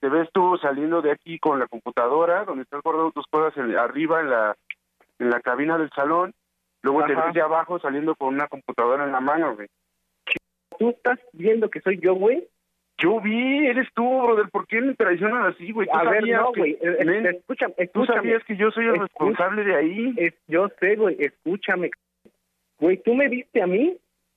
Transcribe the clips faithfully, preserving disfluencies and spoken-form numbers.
te ves tú saliendo de aquí con la computadora, donde estás guardando tus cosas en, arriba en la en la cabina del salón, luego Ajá. te ves de abajo saliendo con una computadora en la mano, güey. ¿Tú estás viendo que soy yo, güey? Yo vi, eres tú, brother, ¿por qué me traicionas así, güey? A ver, no, güey, escúchame, escúchame. Tú sabías que yo soy el responsable de ahí. Es, yo sé, güey, escúchame. Güey, ¿tú me viste a mí?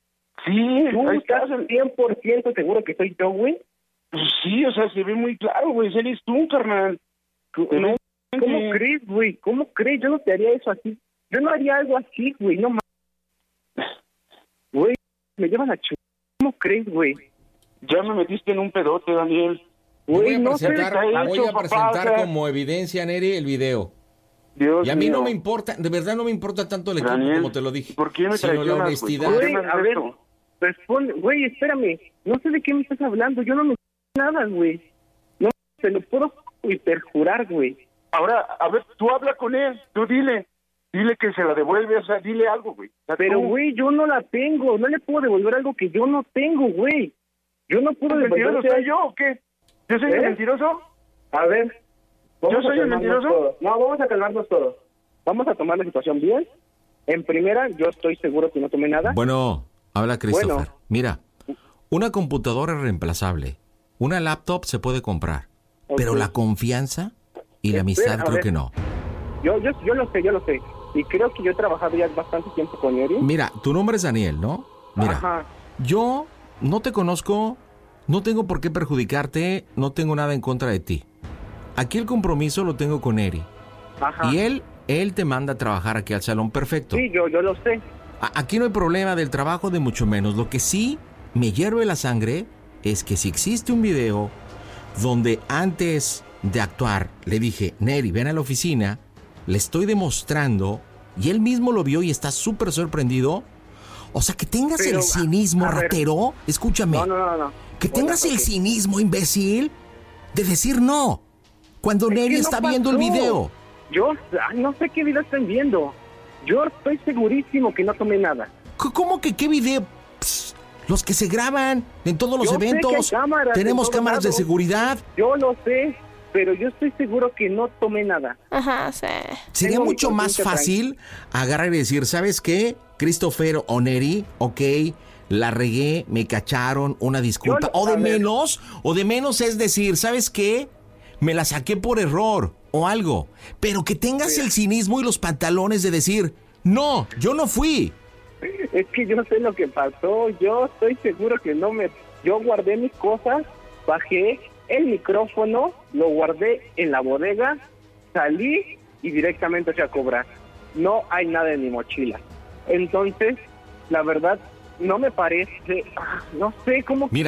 Sí. ¿Tú estás cien por ciento seguro que soy yo, güey? Pues sí, o sea, se ve muy claro, güey, eres tú, carnal. No, ¿cómo crees, güey? ¿Cómo crees? Yo no te haría eso así. Yo no haría algo así, güey, no mames. Güey, me llevan a ch... ¿Cómo crees, güey? Ya me metiste en un pedote, Daniel. Voy a no presentar, voy a presentar papá, o sea, como evidencia, Neri, el video. Dios y a mí mío. no me importa, de verdad no me importa tanto el equipo Daniel, como te lo dije. ¿por qué me sino la honestidad. Güey, a ver, responde, güey, espérame. No sé de qué me estás hablando, yo no me nada, güey. No, te lo puedo hiperjurar, güey. Ahora, a ver, tú habla con él, tú dile. Dile que se la devuelve, o sea, dile algo, güey. O sea, pero, tú... güey, yo no la tengo. No le puedo devolver algo que yo no tengo, güey. Yo no puedo devolver. ¿Soy yo o qué? ¿Yo soy ¿Eh? el mentiroso? A ver. ¿Yo soy el mentiroso? Todos. No, vamos a calmarnos todos. Vamos a tomar la situación bien. En primera, yo estoy seguro que no tomé nada. Bueno, habla Christopher. Bueno. Mira, una computadora es reemplazable. Una laptop se puede comprar. Okay. Pero la confianza y la amistad Espera, creo ver. que no. Yo, yo, yo lo sé, yo lo sé. Y creo que yo he trabajado ya bastante tiempo con Eri. Mira, tu nombre es Daniel, ¿no? Mira, Ajá. yo no te conozco, no tengo por qué perjudicarte, no tengo nada en contra de ti. Aquí el compromiso lo tengo con Eri. Ajá. Y él, él te manda a trabajar aquí al salón perfecto. Sí, yo, yo lo sé. A- aquí no hay problema del trabajo, de mucho menos. Lo que sí me hierve la sangre es que si existe un video donde antes de actuar le dije, Neri, ven a la oficina, le estoy demostrando, y él mismo lo vio y está súper sorprendido. O sea, que tengas Pero, el cinismo, ratero, ver. escúchame. No, no, no, no. Que bueno, tengas porque... el cinismo, imbécil, de decir no, cuando es Neri está no viendo el video. Yo ay, no sé qué video están viendo. Yo estoy segurísimo que no tomé nada. ¿Cómo que qué video? Psst, los que se graban en todos los yo eventos. Cámaras tenemos cámaras lados. de seguridad. Yo lo sé, pero yo estoy seguro que no tomé nada. Ajá, sí. Sería Tengo mucho más fácil agarrar y decir, ¿sabes qué? Christopher o Neri, ok, la regué, me cacharon, una disculpa. Yo, o de ver. menos, o de menos es decir, ¿sabes qué? Me la saqué por error o algo. Pero que tengas el cinismo y los pantalones de decir, no, yo no fui. Es que yo sé lo que pasó, yo estoy seguro que no me... Yo guardé mis cosas, bajé el micrófono, lo guardé en la bodega, salí y directamente fui a cobrar. No hay nada en mi mochila. Entonces, la verdad, no me parece... No sé cómo... Mira,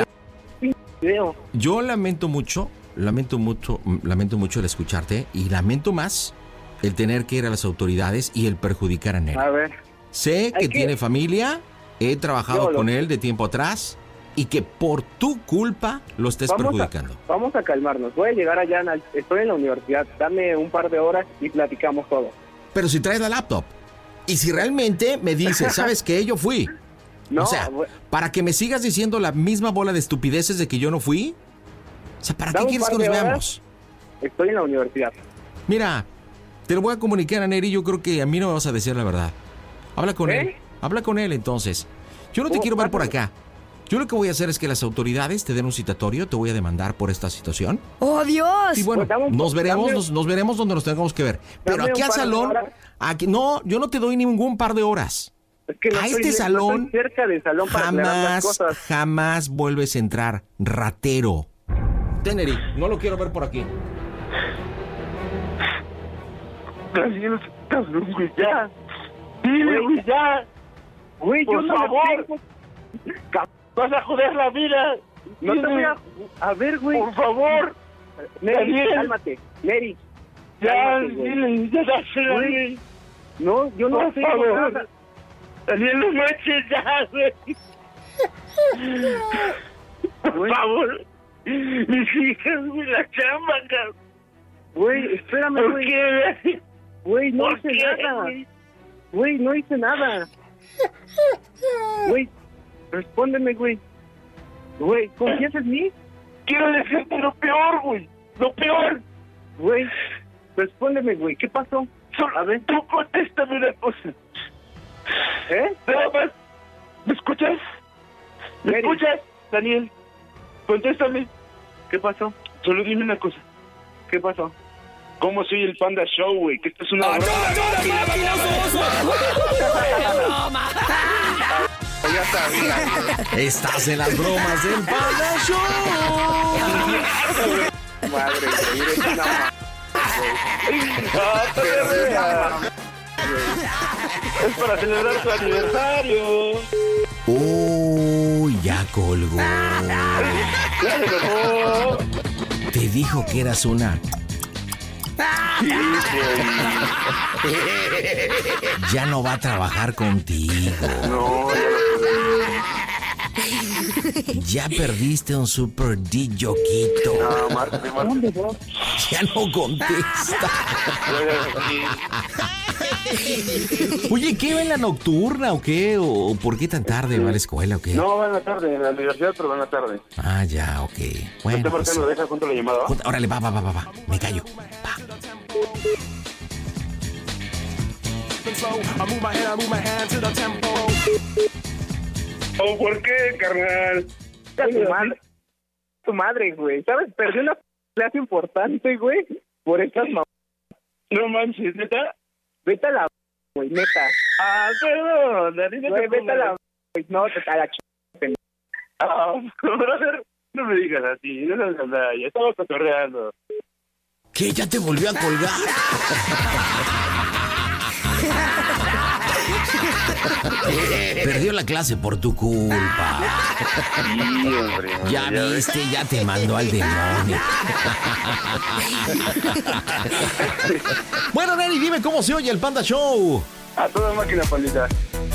video. yo lamento mucho, lamento mucho, lamento mucho el escucharte y lamento más el tener que ir a las autoridades y el perjudicar a Neri. A ver. Sé que, que tiene familia, he trabajado lo... con él de tiempo atrás y que por tu culpa lo estés vamos perjudicando. A, vamos a calmarnos. Voy a llegar allá, en, estoy en la universidad, dame un par de horas y platicamos todo. Pero si traes la laptop y si realmente me dices, ¿sabes qué? Yo fui. No, o sea, para que me sigas diciendo la misma bola de estupideces de que yo no fui. O sea, ¿para qué quieres que nos veamos? Estoy en la universidad. Mira, te lo voy a comunicar a Neri, yo creo que a mí no me vas a decir la verdad. Habla con ¿Eh? él, habla con él entonces. Yo no te quiero ver por acá. Yo lo que voy a hacer es que las autoridades te den un citatorio, te voy a demandar por esta situación. ¡Oh, Dios! Y bueno, pues un, nos veremos, dame, nos, nos veremos donde nos tengamos que ver. Pero aquí al salón, aquí, no, yo no te doy ningún par de horas. Es que no a estoy, este salón, no cerca del salón para jamás, las cosas. jamás vuelves a entrar, ratero. Teneri, no lo quiero ver por aquí. Daniel, cabrón, güey, ya. Dile, güey, ya. Güey, yo por no favor. Vas a joder la vida. No te voy a... A ver, güey. Por favor. Neri, Daniel. cálmate. Neri. Ya, cálmate, dile, ya dásela, güey. No, yo no por sé favor. nada. Daniel, no manches ya, güey. Por favor. Mis hijas, güey, la chamba, cabrón. Güey, espérame, ¿Por güey. qué? Güey, no ¿Por hice qué, nada. güey? Güey, no hice nada. Güey, respóndeme, güey. Güey, ¿confías en mí? Quiero decirte lo peor, güey. lo peor. Güey, respóndeme, güey, ¿qué pasó? Solo, a ver, tú contéstame una cosa. ¿Eh? Nada más. ¿Me escuchas? ¿Me Neri. escuchas, Daniel? Contéstame. ¿Qué pasó? Solo dime una cosa. ¿Qué pasó? ¿Cómo soy el Panda Show, güey? Que esto es una broma. Ya sabía. Estás en las bromas del Panda Show. Madre, güey, eres una ma- Ah, Pero todavía. una ma- Es para celebrar tu aniversario. Oh, ya colgó. Ya se enojó. Te dijo que eras una. Sí, güey. Ya no va a trabajar contigo. No, ya lo Ya perdiste un super D-Joquito. No, Marte, Marte. ¿Dónde vos? Ya no contesta. Sí. Oye, ¿qué va en la nocturna o qué? ¿O por qué tan tarde va a la escuela o qué? No, va en la tarde, en la universidad, pero va en la tarde. Ah, ya, ok. ¿No Bueno, te pues, marcando? Deja junto la llamada, ¿va? junta- órale, va, va, va, va, va. Me callo. Va. Oh, ¿por qué, carnal? A tu madre, tu madre, güey. ¿Sabes? Perdí una clase importante, güey, por estas ma... No manches, ¿neta? Vete a la... güey, neta. Ah, perdón, Dani, no Güey, te vete a pongas- la... güey, no, te a la ch... Ah, brother, no me digas así, no seas gandalla, estamos cotorreando. ¿Qué? ¿Ya te volvió a colgar? Perdió la clase por tu culpa. Sí, hombre. Ya viste, ya te mandó al demonio. Bueno, Neri, dime cómo se oye el Panda Show. A toda máquina, pandita.